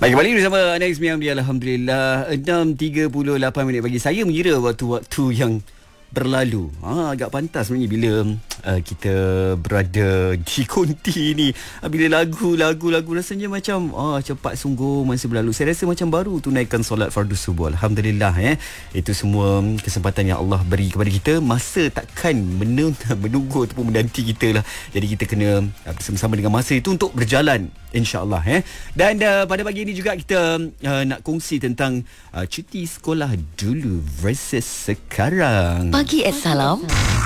Baik, kembali bersama Anda Ismi Amri. Alhamdulillah 6.38 minit pagi. Saya mengira waktu-waktu yang berlalu agak pantas sebenarnya bila kita berada di konti ni. Bila lagu rasanya macam cepat sungguh masa berlalu. Saya rasa macam baru tunaikan solat fardu subuh. Alhamdulillah itu semua kesempatan yang Allah beri kepada kita. Masa takkan menunggu ataupun menanti kita lah. Jadi kita kena bersama-sama dengan masa itu untuk berjalan, InsyaAllah. Dan pada pagi ini juga kita nak kongsi tentang cuti sekolah dulu versus sekarang. Pagi Salam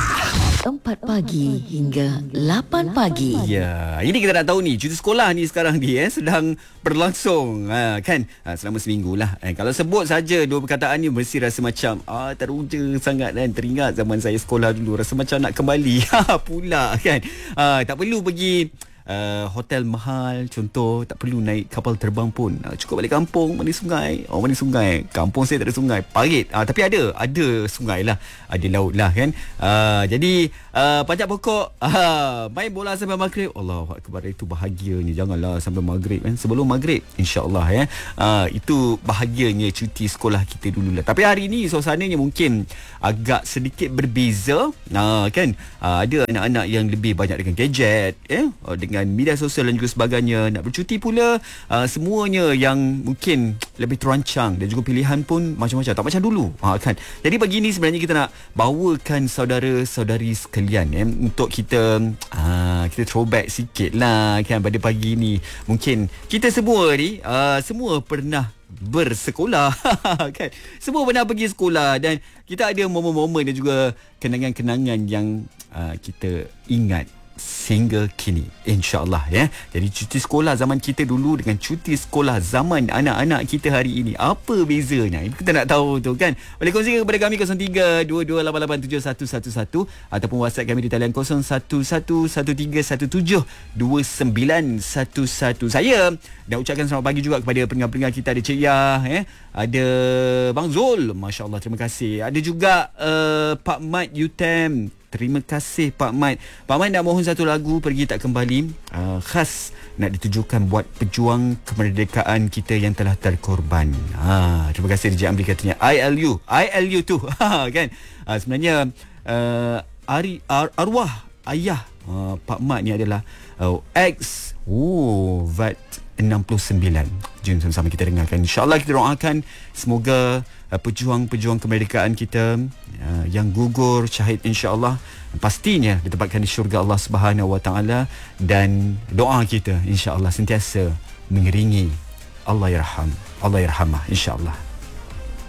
4 pagi hingga 8 pagi. Ya, ini kita nak tahu ni, cuti sekolah ni sekarang ni sedang berlangsung kan, selama seminggu lah. Kalau sebut saja dua perkataan ni mesti rasa macam teruja sangat kan. Teringat zaman saya sekolah dulu, rasa macam nak kembali pula kan. Tak perlu pergi hotel mahal, contoh tak perlu naik kapal terbang pun, cukup balik kampung, mandi sungai. Mandi sungai, kampung saya tak ada sungai, parit, tapi ada sungai lah, ada laut lah kan. Jadi pajak pokok, main bola sampai maghrib. Allahu akbar, itu bahagianya. Janganlah sampai maghrib kan, sebelum maghrib insya-Allah itu bahagianya cuti sekolah kita dulu lah. Tapi hari ni suasananya mungkin agak sedikit berbeza kan. Ada anak-anak yang lebih banyak dengan gadget dengan media sosial dan juga sebagainya. Nak bercuti pula, semuanya yang mungkin lebih terancang dan juga pilihan pun macam-macam, tak macam dulu kan. Jadi pagi ni sebenarnya kita nak bawakan saudara-saudari sekalian untuk kita throwback sikit lah kan pada pagi ni. Mungkin kita semua ni semua pernah bersekolah kan. Semua pernah pergi sekolah dan kita ada momen-momen dan juga kenangan-kenangan yang kita ingat sehingga kini, insya-Allah Jadi cuti sekolah zaman kita dulu dengan cuti sekolah zaman anak-anak kita hari ini, apa bezanya? Itu kita nak tahu tu kan. Boleh kongsikan kepada kami 0322887111 ataupun WhatsApp kami di talian 011133172911. Saya dah ucapkan selamat pagi juga kepada pendengar-pendengar kita. Ada Cik Yah, ada Bang Zul, masya-Allah, terima kasih. Ada juga Pak Mat Yutem. Terima kasih Pak Mat. Pak Mat nak mohon satu lagu Pergi Tak Kembali, khas nak ditujukan buat pejuang kemerdekaan kita yang telah terkorban. Terima kasih DJ Amri katanya I LU tu kan. Sebenarnya arwah ayah Pak Mat ni adalah ex VAT 69. Jom sama-sama kita dengarkan. InsyaAllah kita doakan semoga pejuang-pejuang kemerdekaan kita yang gugur syahid insya-Allah pastinya ditempatkan di syurga Allah Subhanahu Wa Taala, dan doa kita insya-Allah sentiasa mengiringi Allah yarhamah insya-Allah.